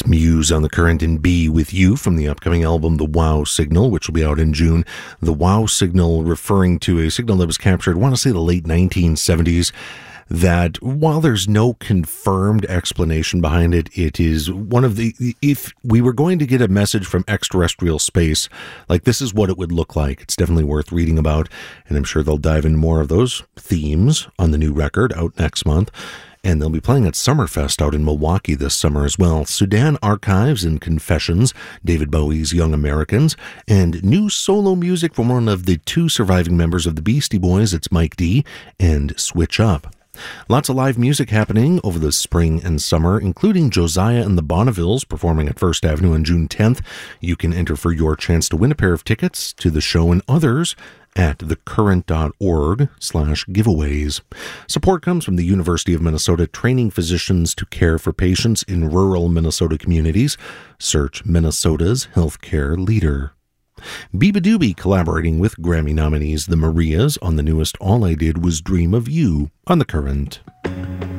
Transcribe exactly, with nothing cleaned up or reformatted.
Muse on the Current and Be With You from the upcoming album The Wow Signal, which will be out in June. The Wow Signal referring to a signal that was captured, I want to say the late nineteen seventies, that while there's no confirmed explanation behind it, it is one of the, if we were going to get a message from extraterrestrial space, like this is what it would look like. It's definitely worth reading about, and I'm sure they'll dive into more of those themes on the new record out next month. And they'll be playing at Summerfest out in Milwaukee this summer as well. Sudan Archives and Confessions, David Bowie's Young Americans, and new solo music from one of the two surviving members of the Beastie Boys. It's Mike D and Switch Up. Lots of live music happening over the spring and summer, including Josiah and the Bonnevilles performing at First Avenue on June tenth. You can enter for your chance to win a pair of tickets to the show and others at thecurrent.org slash giveaways. Support comes from the University of Minnesota, training physicians to care for patients in rural Minnesota communities. Search Minnesota's healthcare leader. Biba Doobie collaborating with Grammy nominees The Marias on the newest All I Did Was Dream of You on The Current.